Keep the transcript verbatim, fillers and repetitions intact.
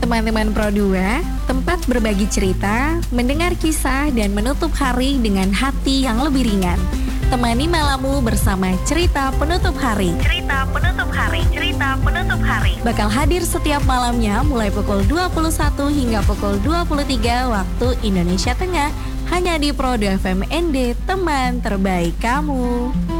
teman-teman Pro dua, tempat berbagi cerita, mendengar kisah, dan menutup hari dengan hati yang lebih ringan. Temani malammu bersama cerita penutup hari. Cerita penutup hari, cerita penutup hari. Bakal hadir setiap malamnya mulai pukul dua puluh satu hingga pukul dua puluh tiga waktu Indonesia Tengah. Hanya di Pro dua F M N D, teman terbaik kamu.